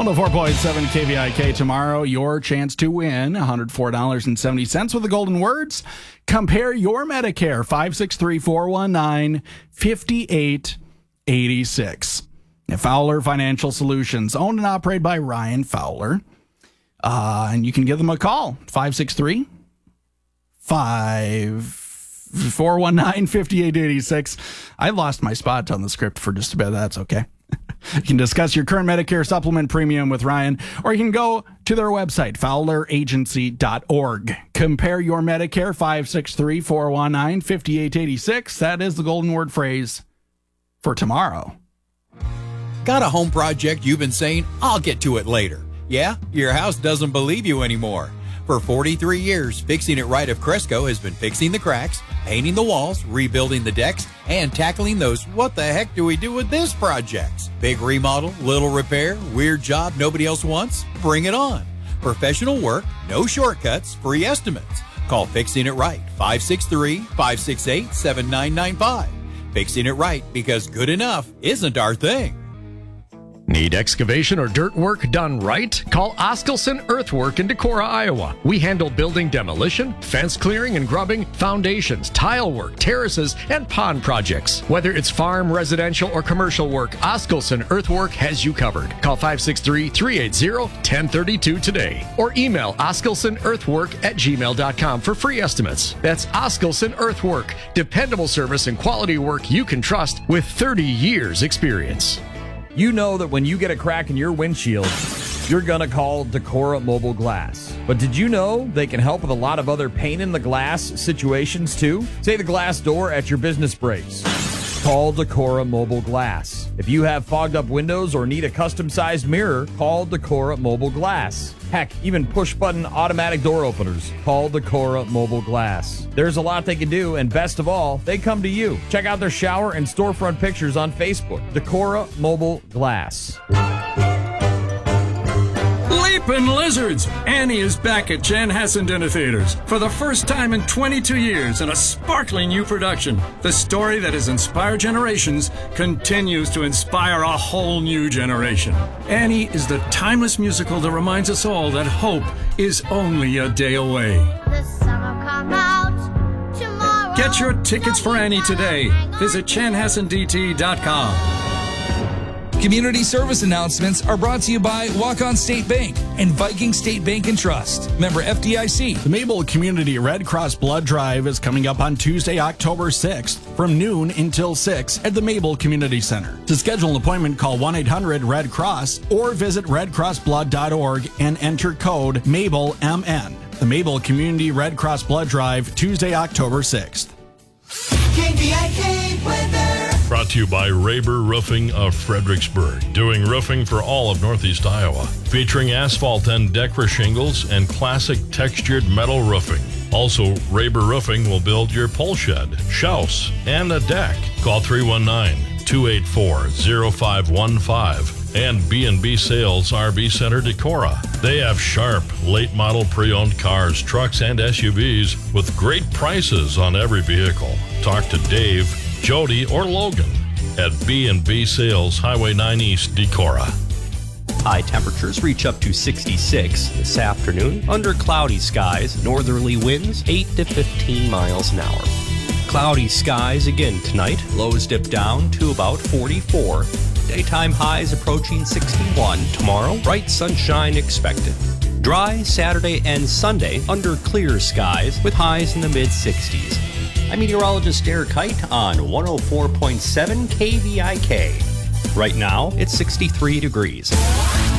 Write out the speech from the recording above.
104.7 KVIK. Tomorrow, your chance to win $104.70 with the golden words. Compare your Medicare, 563-419-5886. Fowler Financial Solutions, owned and operated by Ryan Fowler. And you can give them a call, 563-419-5886. I lost my spot on the script for just a bit. That's okay. You can discuss your current Medicare supplement premium with Ryan, or you can go to their website, fowleragency.org. Compare your Medicare, 563-419-5886. That is the golden word phrase for tomorrow. Got a home project you've been saying, I'll get to it later. Yeah, your house doesn't believe you anymore. For 43 years, Fixing It Right of Cresco has been fixing the cracks, painting the walls, rebuilding the decks, and tackling those what the heck do we do with this projects. Big remodel, little repair, weird job nobody else wants? Bring it on. Professional work, no shortcuts, free estimates. Call Fixing It Right, 563-568-7995. Fixing It Right, because good enough isn't our thing. Need excavation or dirt work done right? Call Oskelson Earthwork in Decorah, Iowa. We handle building demolition, fence clearing and grubbing, foundations, tile work, terraces, and pond projects. Whether it's farm, residential, or commercial work, Oskelson Earthwork has you covered. Call 563-380-1032 today. Or email oskelsonearthwork@gmail.com for free estimates. That's Oskelson Earthwork. Dependable service and quality work you can trust with 30 years experience. You know that when you get a crack in your windshield, you're going to call Decorah Mobile Glass. But did you know they can help with a lot of other pain in the glass situations too? Say the glass door at your business breaks. Call Decorah Mobile Glass. If you have fogged up windows or need a custom-sized mirror, call Decorah Mobile Glass. Heck, even push-button automatic door openers. Call Decorah Mobile Glass. There's a lot they can do, and best of all, they come to you. Check out their shower and storefront pictures on Facebook. Decorah Mobile Glass. Leapin' Lizards! Annie is back at Chanhassen Dinner Theaters for the first time in 22 years in a sparkling new production. The story that has inspired generations continues to inspire a whole new generation. Annie is the timeless musical that reminds us all that hope is only a day away. The sun will come out tomorrow. Get your tickets for Annie today. Visit chanhassendt.com. Community service announcements are brought to you by Walk-On State Bank and Viking State Bank and Trust. Member FDIC. The Mabel Community Red Cross Blood Drive is coming up on Tuesday, October 6th from noon until 6 at the Mabel Community Center. To schedule an appointment, call 1-800-RED-CROSS or visit redcrossblood.org and enter code MABELMN. The Mabel Community Red Cross Blood Drive, Tuesday, October 6th. KVIK weather. Brought to you by Raber Roofing of Fredericksburg, doing roofing for all of Northeast Iowa, featuring asphalt and Decra shingles and classic textured metal roofing. Also, Raber Roofing will build your pole shed, shouse, and a deck. Call 319-284-0515 and B&B Sales RV Center Decorah. They have sharp, late model pre-owned cars, trucks, and SUVs with great prices on every vehicle. Talk to Dave, Jody, or Logan at B&B Sales, Highway 9 East, Decorah. High temperatures reach up to 66 this afternoon under cloudy skies, northerly winds 8 to 15 miles an hour. Cloudy skies again tonight, lows dip down to about 44. Daytime highs approaching 61. Tomorrow, bright sunshine expected. Dry Saturday and Sunday under clear skies with highs in the mid-60s. I'm meteorologist Derek Kite on 104.7 KVIK. Right now, it's 63 degrees.